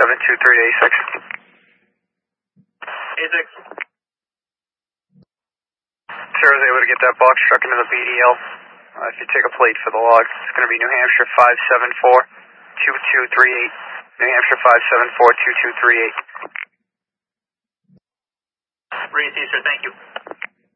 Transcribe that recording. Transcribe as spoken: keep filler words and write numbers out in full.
seven two three eight six. eight six. Sir, I was able to get that box truck into the B D L. Uh, if you take a plate for the log, it's going to be New Hampshire five seven four two two three eight. New Hampshire five seven four two two three eight. Receive, sir. Thank you.